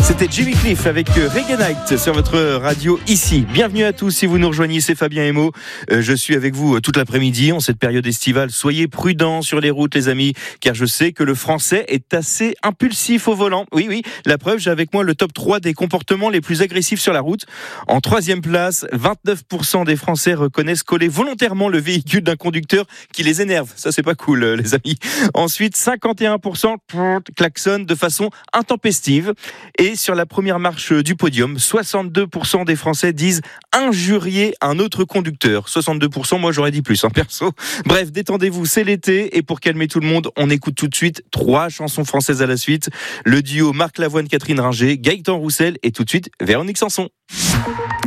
C'était Jimmy Cliff avec Reggae Night sur votre radio ici. Bienvenue à tous si vous nous rejoignez, c'est Fabien Emo. Je suis avec vous toute l'après-midi en cette période estivale. Soyez prudents sur les routes les amis, car je sais que le français est assez impulsif au volant. Oui, la preuve, j'ai avec moi le top 3 des comportements les plus agressifs sur la route. En troisième place, 29% des Français reconnaissent coller volontairement le véhicule d'un conducteur qui les énerve. Ça, c'est pas cool les amis. Ensuite, 51% klaxonnent de façon intempestive. Et sur la première marche du podium, 62% des Français disent injurier un autre conducteur. 62%, moi j'aurais dit plus, perso. Bref, détendez-vous, c'est l'été. Et pour calmer tout le monde, on écoute tout de suite 3 chansons françaises à la suite. Le duo Marc Lavoine, Catherine Ringer, Gaëtan Roussel et tout de suite Véronique Sanson.